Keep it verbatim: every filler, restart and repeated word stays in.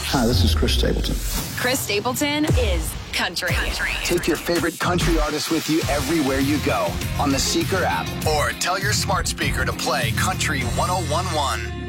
Hi, this is Chris Stapleton. Chris Stapleton is country. country. Take your favorite country artist with you everywhere you go on the Seeker app, or tell your smart speaker to play Country one oh one one.